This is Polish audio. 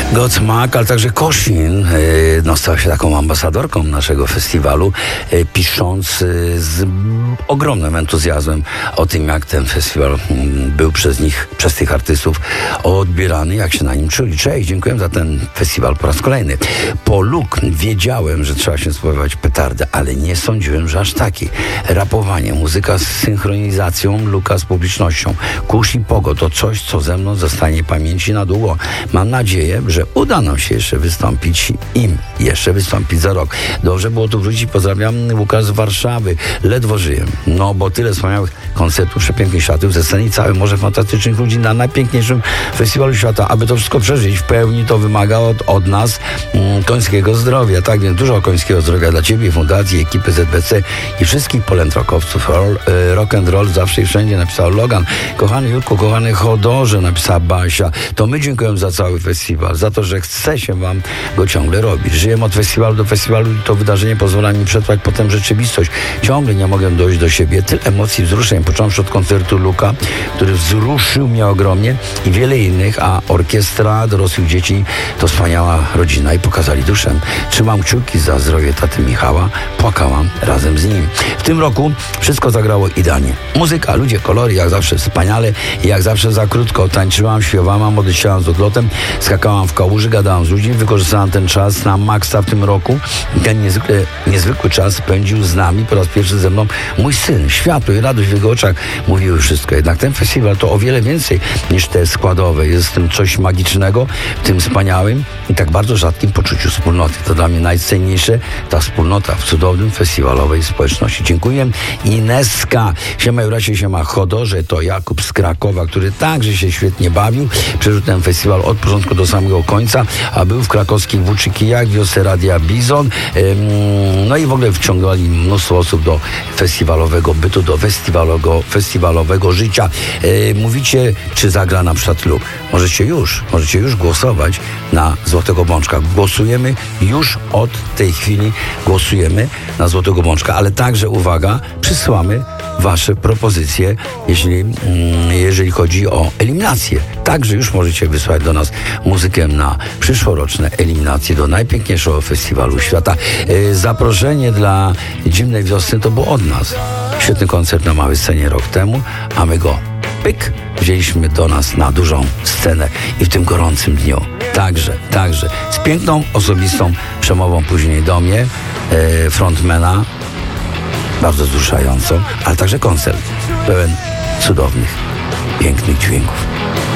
Godsmack, ale także Kosin stała się taką ambasadorką naszego festiwalu, pisząc z ogromnym entuzjazmem o tym, jak ten festiwal był przez tych artystów odbierany, jak się na nim czuli. Cześć, dziękuję za ten festiwal po raz kolejny. Po Luk wiedziałem, że trzeba się spodziewać petardy, ale nie sądziłem, że aż taki. Rapowanie, muzyka z synchronizacją Luka z publicznością. Kurz i Pogo to coś, co ze mną zostanie w pamięci na długo. Mam nadzieję, że uda nam się jeszcze wystąpić za rok. Dobrze było tu wrócić. Pozdrawiam, Łukasz z Warszawy. Ledwo żyję. No, bo tyle wspaniałych koncertów, przepięknych światów ze sceny i całe morze fantastycznych ludzi na najpiękniejszym festiwalu świata. Aby to wszystko przeżyć w pełni, to wymaga od nas końskiego zdrowia. Tak więc dużo końskiego zdrowia dla Ciebie, fundacji, ekipy ZBC i wszystkich polętrokowców. Rock and roll zawsze i wszędzie, napisał Logan. Kochany Julku, kochany Chodorze, napisała Basia. To my dziękujemy za cały festiwal, za to, że chce się Wam go ciągle robić. Żyję od festiwalu do festiwalu i to wydarzenie pozwala mi przetrwać potem rzeczywistość. Ciągle nie mogę dojść do siebie. Tyle emocji, wzruszeń, począwszy od koncertu Luka, który wzruszył mnie ogromnie i wiele innych, a orkiestra dorosłych dzieci to wspaniała rodzina i pokazali duszę. Trzymam kciuki za zdrowie taty Michała. Płakałam razem z nim. W tym roku wszystko zagrało idealnie. Muzyka, ludzie, kolory, jak zawsze wspaniale i jak zawsze za krótko. Tańczyłam, śpiewałam, odleciałam z odlotem, skakałam w kałuży, gadałam z ludźmi, wykorzystałam ten czas na maksa w tym roku. Ten niezwykły czas spędził z nami po raz pierwszy ze mną mój syn. Światło i radość w jego oczach mówiły wszystko. Jednak ten festiwal to o wiele więcej niż te składowe. Jest w tym coś magicznego, w tym wspaniałym i tak bardzo rzadkim poczuciu wspólnoty. To dla mnie najcenniejsze, ta wspólnota w cudownym festiwalowej społeczności. Dziękuję. Ineska. Siema Juracie, siema Chodorze. To Jakub z Krakowa, który także się świetnie bawił. Przeżył ten festiwal od początku do samego końca, a był w krakowskich Włóczykijach, wiosce Radia Bizon. No i w ogóle wciągali mnóstwo osób do festiwalowego bytu, do festiwalowego życia. Mówicie, czy zagra na przykład Luk. Możecie już głosować na Złotego Bączka. Głosujemy już od tej chwili, głosujemy na Złotego Bączka, ale także, uwaga, przysyłamy Wasze propozycje, jeżeli chodzi o eliminację. Także już możecie wysłać do nas muzykę na przyszłoroczne eliminacje do najpiękniejszego festiwalu świata. Zaproszenie dla Zimnej Wiosny to było od nas. Świetny koncert na małej scenie rok temu, a my go wzięliśmy do nas na dużą scenę i w tym gorącym dniu. Także z piękną, osobistą przemową później do mnie, frontmana, bardzo wzruszającą, ale także koncert pełen cudownych, pięknych dźwięków.